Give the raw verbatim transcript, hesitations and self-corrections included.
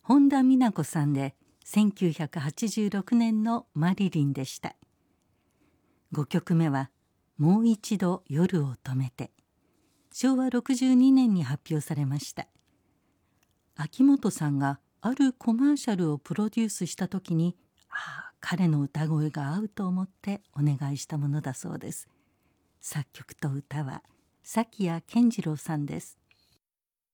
本田美奈子さんでせんきゅうひゃくはちじゅうろくねんのマリリンでした。ごきょくめはもう一度夜を止めて、しょうわろくじゅうにねんに発表されました。秋元さんがあるコマーシャルをプロデュースした時に、ああ彼の歌声が合うと思ってお願いしたものだそうです。作曲と歌は崎谷健次郎さんです。